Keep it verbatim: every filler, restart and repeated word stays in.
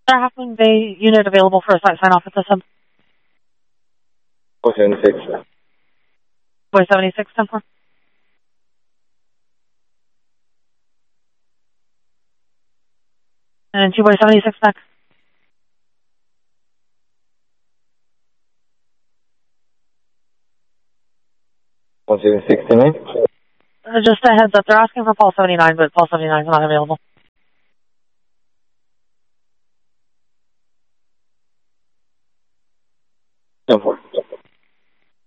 There Half Moon Bay unit available for a site sign off at this hub. four seventy-six. four seventy-six, ten four. And two four seventy-six back. one seven sixty-nine. Uh, just a heads up, they're asking for Paul seventy-nine, but Paul seventy-nine is not available. ten four.